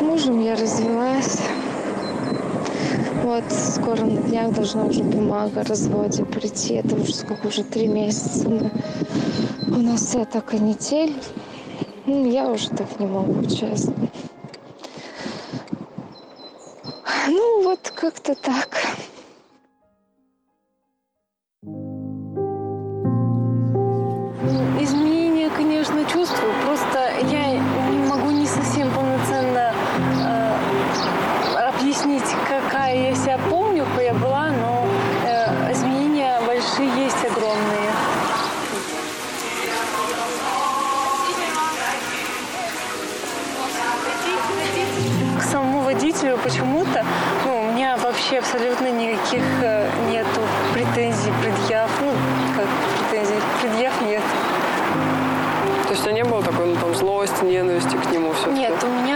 мужем я развелась. Вот скоро на днях должна уже бумага о разводе прийти. Это уже сколько, уже 3 месяца. У нас вся та канитель. Я уже так не могу, честно. Ну вот как-то так. Изменения, конечно, чувствую. Просто я не могу не совсем полноценно объяснить, какая я себя помню, какая я была, но изменения большие есть, огромные. К самому водителю почему-то, у меня вообще абсолютно никаких нету претензий, предъяв. Предъяв нет. То есть у тебя не было такой, злости, ненависти к нему все-таки? Нет, у меня